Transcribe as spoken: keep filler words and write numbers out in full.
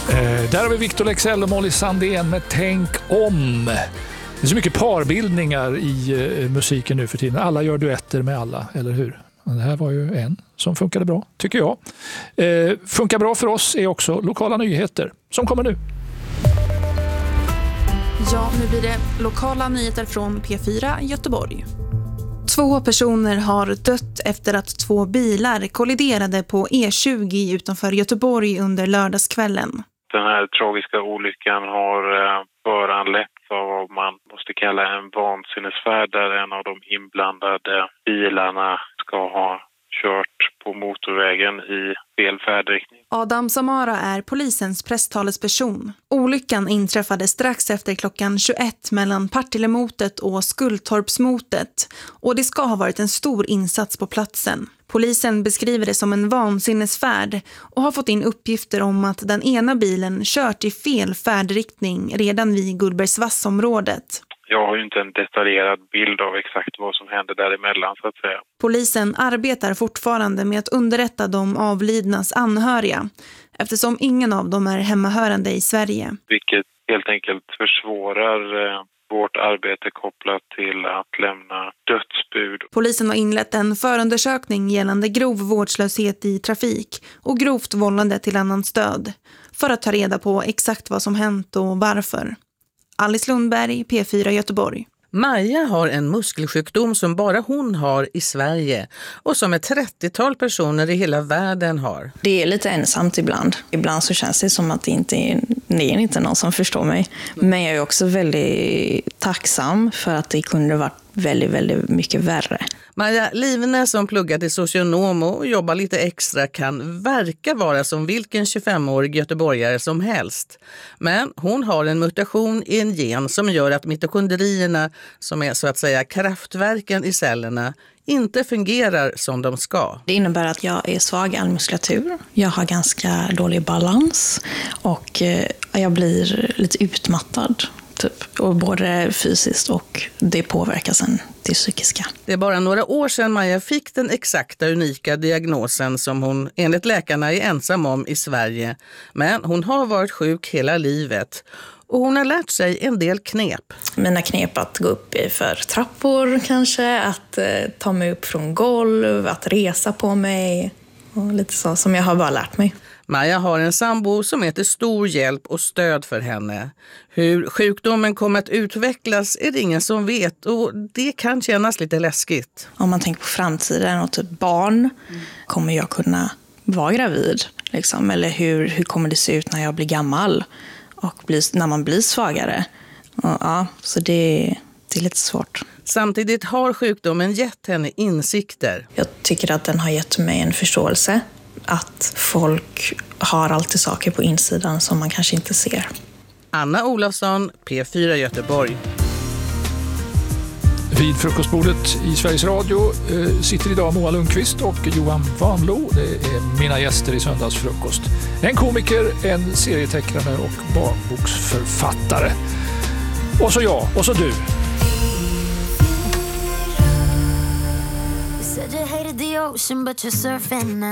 Eh, där har vi Victor Leksell och Molly Sandén med Tänk om. Det är så mycket parbildningar i eh, musiken nu för tiden. Alla gör duetter med alla, eller hur? Men det här var ju en som funkade bra, tycker jag. Eh, funkar bra för oss är också lokala nyheter som kommer nu. Ja, nu blir det lokala nyheter från P fyra Göteborg. Två personer har dött efter att två bilar kolliderade på E tjugo utanför Göteborg under lördagskvällen. Den här tragiska olyckan har föranletts av vad man måste kalla en vansinnesfärd där en av de inblandade bilarna ska ha kört på motorvägen i fel färdriktning. Adam Samara är polisens presstalesperson. Olyckan inträffade strax efter klockan tjugoett mellan Partillemotet och Skulltorpsmotet och det ska ha varit en stor insats på platsen. Polisen beskriver det som en vansinnesfärd och har fått in uppgifter om att den ena bilen kört i fel färdriktning redan vid Gullbergsvassområdet. Jag har ju inte en detaljerad bild av exakt vad som hände däremellan så att säga. Polisen arbetar fortfarande med att underrätta de avlidnas anhöriga eftersom ingen av dem är hemmahörande i Sverige. Vilket helt enkelt försvårar eh, vårt arbete kopplat till att lämna dödsbud. Polisen har inlett en förundersökning gällande grov vårdslöshet i trafik och grovt vållande till annans död för att ta reda på exakt vad som hänt och varför. Alice Lundberg, P fyra Göteborg. Maja har en muskelsjukdom som bara hon har i Sverige och som ett trettiotal personer i hela världen har. Det är lite ensamt ibland. Ibland så känns det som att det inte är, det är inte någon som förstår mig. Men jag är också väldigt tacksam för att det kunde varit väldigt, väldigt mycket värre. Maja Livne som pluggar till socionom och jobbar lite extra kan verka vara som vilken tjugofemårig göteborgare som helst. Men hon har en mutation i en gen som gör att mitokondrierna, som är så att säga kraftverken i cellerna, inte fungerar som de ska. Det innebär att jag är svag i all muskulatur. Jag har ganska dålig balans och jag blir lite utmattad. Typ. Och både fysiskt och det påverkar sen det psykiska. Det är bara några år sedan Maja fick den exakta unika diagnosen som hon enligt läkarna är ensam om i Sverige. Men hon har varit sjuk hela livet och hon har lärt sig en del knep. Mina knep att gå upp för trappor kanske, att eh, ta mig upp från golv, att resa på mig och lite så som jag har bara lärt mig. Maja har en sambo som är till stor hjälp och stöd för henne. Hur sjukdomen kommer att utvecklas är det ingen som vet och det kan kännas lite läskigt. Om man tänker på framtiden och typ barn, mm. kommer jag kunna vara gravid? Liksom? Eller hur, hur kommer det se ut när jag blir gammal och blir, när man blir svagare? Och, ja, så det, det är lite svårt. Samtidigt har sjukdomen gett henne insikter. Jag tycker att den har gett mig en förståelse. Att folk har alltid saker på insidan som man kanske inte ser. Anna Olofsson, P fyra Göteborg. Vid frukostbordet i Sveriges Radio eh, sitter idag Moa Lundqvist och Johan Vanlo. Det är mina gäster i söndagsfrukost. En komiker, en serietecknare och barnboksförfattare. Och så jag, och så du. Said you hated the ocean but you're surfing now.